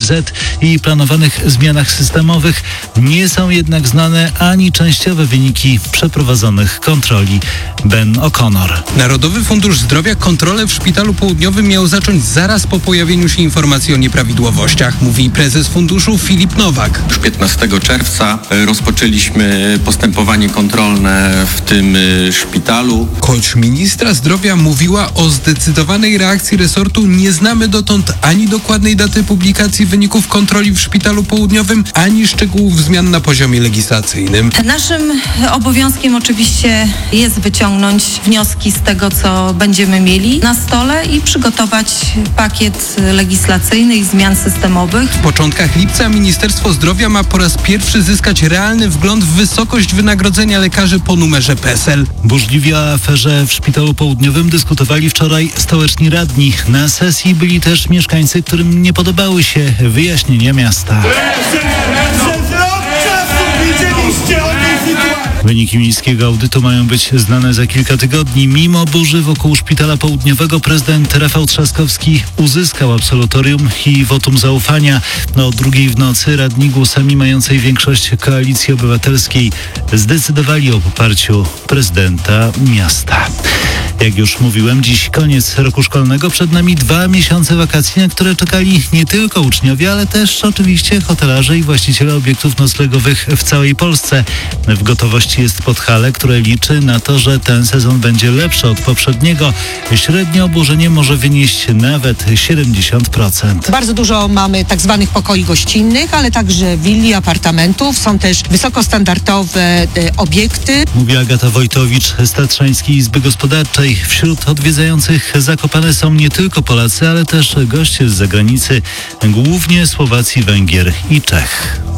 NFZ i planowanych zmianach systemowych. Nie są jednak znane ani częściowe wyniki przeprowadzonych kontroli. Ben O'Connor. Narodowy Fundusz Zdrowia kontrolę w Szpitalu Południowym miał zacząć zaraz po pojawieniu się informacji o nieprawidłowościach, mówi prezes funduszu Filip Nowak. Już 15 czerwca rozpoczęliśmy postępowanie kontrolne w tym szpitalu. Choć ministra zdrowia mówiła o zdecydowanej reakcji resortu, nie znamy dotąd ani dokładnej daty publikacji wyników kontroli w Szpitalu Południowym, ani szczegółów zmian na poziomie legislacyjnym. Naszym obowiązkiem oczywiście jest wyciągnąć wnioski z tego, co będziemy mieli na stole i przygotować pakiet legislacyjny i zmian systemowych. W początkach lipca Ministerstwo Zdrowia ma po raz pierwszy zyskać realny wgląd w wysokość wynagrodzenia lekarzy po numerze PESEL. Burzliwie o aferze w Szpitalu Południowym dyskutowali wczoraj stołeczni radni. Na sesji byli też mieszkańcy, którym nie podobały się wyjaśnienia miasta. Wyniki miejskiego audytu mają być znane za kilka tygodni. Mimo burzy wokół Szpitala Południowego prezydent Rafał Trzaskowski uzyskał absolutorium i wotum zaufania. O 2:00 w nocy radni głosami mającej większość Koalicji Obywatelskiej zdecydowali o poparciu prezydenta miasta. Jak już mówiłem, dziś koniec roku szkolnego. Przed nami 2 miesiące wakacji, na które czekali nie tylko uczniowie, ale też oczywiście hotelarze i właściciele obiektów noclegowych w całej Polsce. W gotowości jest Podhale, które liczy na to, że ten sezon będzie lepszy od poprzedniego. Średnie obłożenie może wynieść nawet 70%. Bardzo dużo mamy tak zwanych pokoi gościnnych, ale także willi, apartamentów. Są też wysokostandardowe obiekty. Mówi Agata Wojtowicz z Tatrzańskiej Izby Gospodarczej. Wśród odwiedzających Zakopane są nie tylko Polacy, ale też goście z zagranicy, głównie Słowacji, Węgier i Czech.